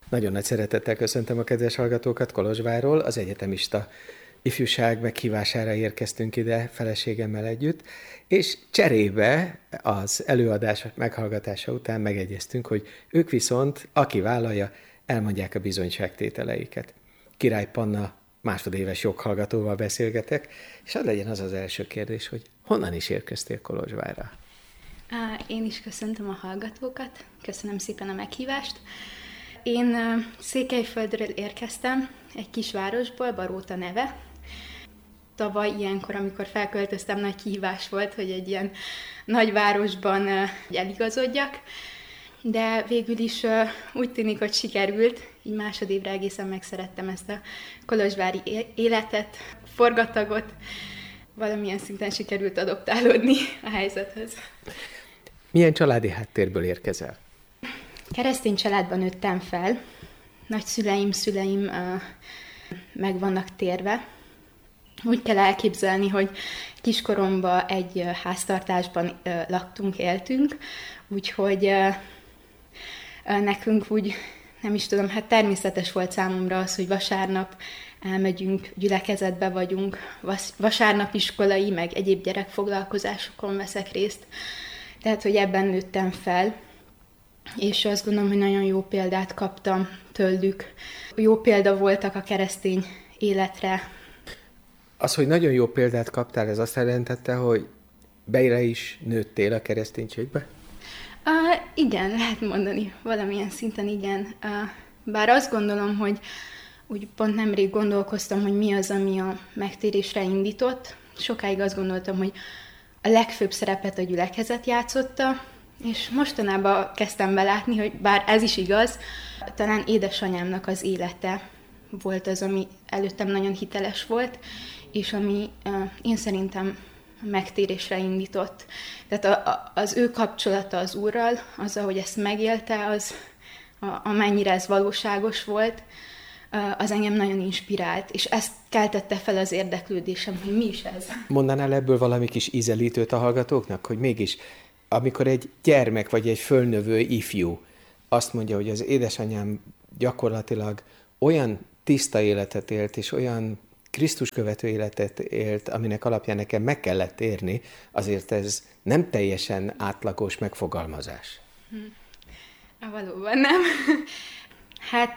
Nagyon nagy szeretettel köszöntöm a kedves hallgatókat Kolozsvárról, az egyetemista ifjúság meghívására érkeztünk ide feleségemmel együtt, és cserébe az előadás meghallgatása után megegyeztünk, hogy ők viszont, aki vállalja, elmondják a bizonyságtételeiket. Király Panna másodéves joghallgatóval beszélgetek, és az legyen az első kérdés, hogy honnan is érkeztél Kolozsvárra? Én is köszöntöm a hallgatókat, köszönöm szépen a meghívást. Én Székelyföldről érkeztem, egy kisvárosból, Baróta neve. Tavaly ilyenkor, amikor felköltöztem, nagy kihívás volt, hogy egy ilyen nagyvárosban eligazodjak, de végül is úgy tűnik, hogy sikerült, így másodévre egészen megszerettem ezt a kolozsvári életet, forgatagot, valamilyen szinten sikerült adoptálódni a helyzethez. Milyen családi háttérből érkezel? Keresztény családban nőttem fel, szüleim meg vannak térve. Úgy kell elképzelni, hogy kiskoromban egy háztartásban laktunk, éltünk, úgyhogy nekünk úgy, nem is tudom, hát természetes volt számomra az, hogy vasárnap elmegyünk, gyülekezetbe vagyunk, vasárnap iskolai, meg egyéb gyerekfoglalkozásokon veszek részt. Tehát, hogy ebben nőttem fel, és azt gondolom, hogy nagyon jó példát kaptam tőlük. Jó példa voltak a keresztény életre. Az, hogy nagyon jó példát kaptál, ez azt jelentette, hogy bele is nőttél a kereszténységbe? Igen, lehet mondani, valamilyen szinten igen. Bár azt gondolom, hogy úgy pont nemrég gondolkoztam, hogy mi az, ami a megtérésre indított. Sokáig azt gondoltam, hogy a legfőbb szerepet a gyülekezet játszotta, és mostanában kezdtem belátni, hogy bár ez is igaz, talán édesanyámnak az élete volt az, ami előttem nagyon hiteles volt, és ami én szerintem megtérésre indított. Tehát az ő kapcsolata az Úrral, az, ahogy ezt megélte, az, amennyire ez valóságos volt, az engem nagyon inspirált, és ezt keltette fel az érdeklődésem, hogy mi is ez. Mondanál ebből valami kis ízelítőt a hallgatóknak, hogy mégis, amikor egy gyermek vagy egy fölnövő ifjú azt mondja, hogy az édesanyám gyakorlatilag olyan tiszta életet élt, és olyan Krisztus követő életet élt, aminek alapján nekem meg kellett érni, azért ez nem teljesen átlagos megfogalmazás. Valóban nem. Hát